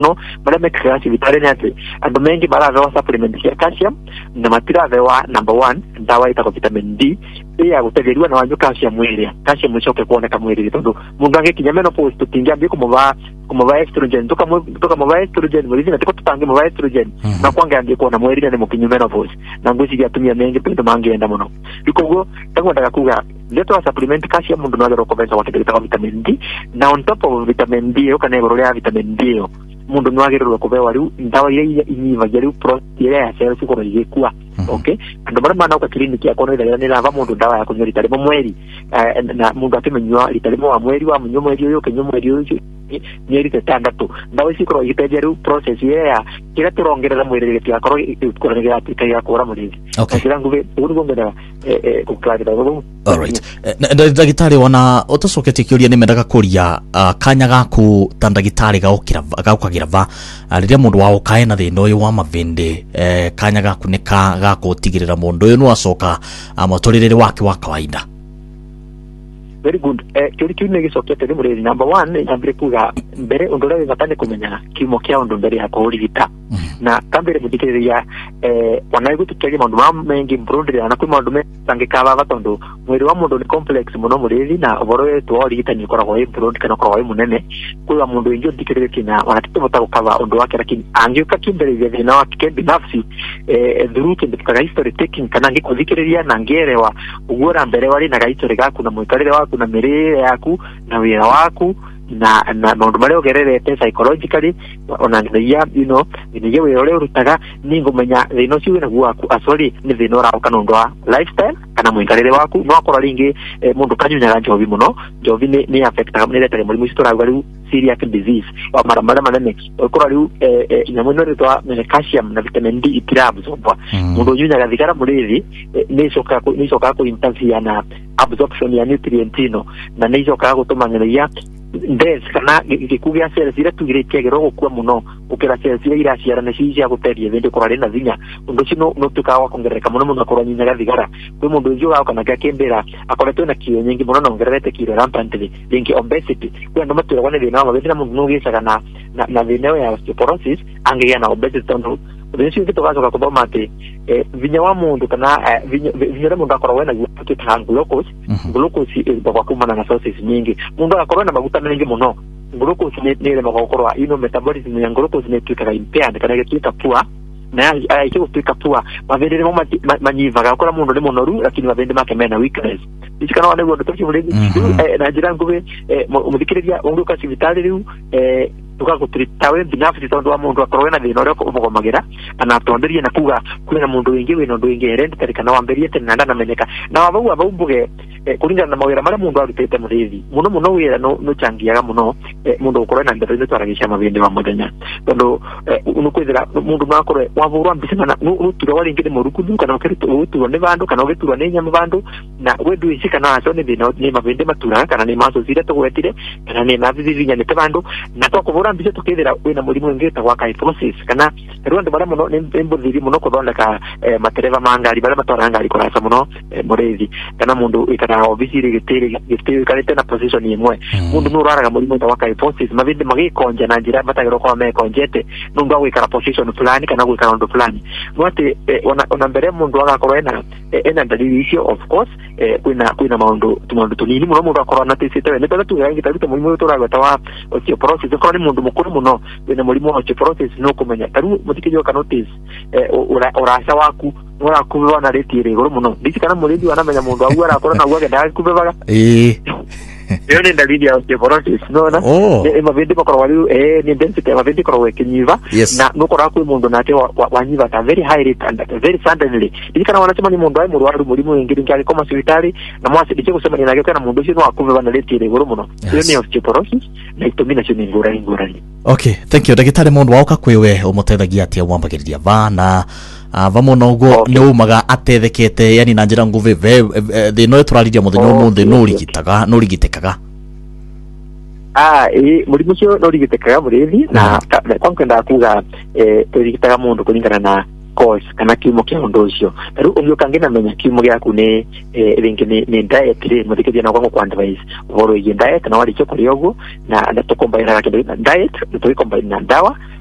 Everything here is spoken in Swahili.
no bara meka cibitari ni ati andu mengi baravewa supplement ya calcium na matiravewa number 1 ndawa ita vitamin D ya gutegeriwa na wanyu calcium mwili calcium icoke kuoneka mwili tondu mundu angikinya menopause tutingia bi kumuva estrogen toka muva estrogen mwili na tutange muva estrogen na kwanga angi kuona mwili ni mukinyu menopause na nguci ya tumia mengi pendo mangienda muno bikogo tagwenda kuga leto supplement calcium mundu no agero komeza wategeta vitamin D na on top of vitamin D ukane igoro ya vitamin D mundu no agero kubewa riu ndawa ile inyiva riu protein ya cells ko yekua okay ando bara mana uka clinic ya kono ile ni lava mundu ndawa ya kunywa litale mweri na mundu atimenywa litale wa mweri wa munyo mweri uyo kenyo mweri uyo nyeri tetandatu ndawa sikoro itejeru process ya kira turongerera mweri ya koro ikurangira atika ya kora muri kira nguve urugongera kuklarira gogo. Alright, ndagitari wana otosokete kiuria ni mendaga kuria kanya gaku tandagitari gaukagira va riria mundu wa ukaena thino uyu wa mavinde kanya gaku ni gakutigirira mundu uyu no acoka amatorerere wake wa kawaida. Very good. Kiuri negi sokete ni muri number 1 nyambire kuga mbere undore gatane kumenya kimo kya undu mbere ya kurigita na kambere mudikiriria wanaigu tukege mandu mengi mbrundire na kuma mandu sangikaba batondu mwiri wa mundu ni complex muno murithi na oboro yetu origita ni koragwo imbrund kana koragwo munene kuwa mundu injo dikiriria kina wanatibota gukaba undu wake lakini angiuka kimbere thina wake binafsi through kindika history taking kana ngikudikiriria na ngerewa ugura mbere wali na history gaku na mwikarire waku na mirire yaku na wira waku na maundu maria ugererete psychologically onangia ni yewe ole urutaga ningo menya thino ciwe na gwaku asori ni thino ora kanondwa lifestyle kana mwikarire waku no akora ringi mundu kanyunya njovi muno njovi ni affecta ni leta muri mustora gwaru serious disease wa mara manene ukora riu nyamuno ritwa calcium na vitamin D itirabsorba mundu nyunya gathikara murithi ni soka ku intensity na absorption ya nutrient ino na ni soka gutumangiria ndes kana gikugia cells ira tugirite gero gukua muno ukira cells ira iraciara na cia guteria thinde kurari na thinya undu cino no tukawa kongereka muno akora nyinya gathigara kwi mundu njo gaka na gakembera akoretwe na kiyo nyingi muno no ngerete kiro rampantly linki obesity kwi ndo matura kwane thina wa thina mundu no gicaga na thina ya osteoporosis angeya na obesity tondu Vinci kitu gacoka kuboma ati vinya wa mundu kana vinya mundu akorwo na gututa glucose ibagwa kumana na sources nyingi mundu akorwo na maguta mengi muno glucose ni ile magokorwa metabolism ya glucose ni tuka impaired kana gituka pua na aicho tuka pua mavendere mo manyiva gakora mundu ni munoru lakini mavende make mena weakness ikana wane go ndotoki mulezi na jirangu be umudikiriria ungu ka civitali riu tukagutitawe binafsi tondu wa mundu akorwo na thina uria umugomagira ana atonderie na kuga kwina mundu wingi wina ndu wingi hereditary kana wamberie tena na menyeka na wabau mbuge kuringana na mawira maria mundu arutete murithi muno wira no changiaga muno mundu ukorwo na ndero twaragisha mabindi wa muthenya tondu unukwithira mundu makorwo wavurwa mbisana nutura wari ngire muruku kana ukirutu ne bandu kana ugiturwa ne nyama bandu na wedu ishika na aso ne thina ni mabindi matura kana ni maso zire tugwetire kana ni navivinya ne bandu na twakuvura mbise tukithira wina murimu ngita wa kyphosis kana rwanda bara muno nembuthiri muno kuthondeka matereva mangari bara matwara ngari kurasa muno murithi kana mundu ikana obisiri gitiri karite na position imwe mundu nuraraga murimu wa kyphosis mavindi magikonja na njira batagero kwa mekonjete nundu gwikara position fulani kana gwikara ndo fulani mwate ona mbere mundu agakorwo ena dalili icio of course kwina maundu tunini muno mundu akorwo na tisite ne tatu ngita murimu turagweta wa osteoporosis ko ni mundu mukuru muno wina murimu wa osteoporosis no kumenya taru mutikijo ka notice urasa waku ora kubewa na rate ire iguru muno ndikana murithi wanamenya mundu agu arakora na gwake ndakubebaga iyo ni dalili ya osteoporosis no mavindi makorwo riu ni density mavindi korwo kinyiva na nukora kwi mundu nate wanyiva ta very high rate and very suddenly ndikana wanasema ni mundu ai murwaru murimu ingiri ngari koma hospitali na mwasi ndiche kusema ni nageka na mundu ucio no akubeba na rate ire iguru muno iyo ni osteoporosis na itumina cio ni ngurani. Okay, thank you. Ndagitari mundu wauka kwiwe umutethagia atia wambagiriria vana vamuno ugo ni umaga atethekete yani na njira nguvi thino turariria muthenya umuthi no rigitekaga murimu cio no rigitekaga murithi na kwangenda kuga turigitaga mundu kuringana na cause kana kiumo kia undu ucio taru ungioka ngina menya kiumo giaku ni ringi ni diet ri muthikithia na kwa advice uhoro igi diet na wali choko riogu na tukombaina na diet tukombaina na dawa